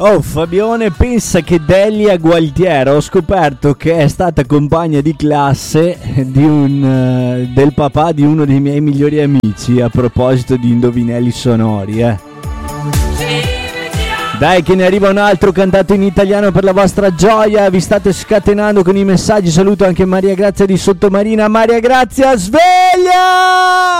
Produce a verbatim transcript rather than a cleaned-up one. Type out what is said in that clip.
Oh, Fabione pensa che Delia Gualtiero, ho scoperto che è stata compagna di classe di un, uh, del papà di uno dei miei migliori amici, a proposito di indovinelli sonori, eh. Dai che ne arriva un altro cantato in italiano per la vostra gioia, vi state scatenando con i messaggi, saluto anche Maria Grazia di Sottomarina. Maria Grazia, sveglia!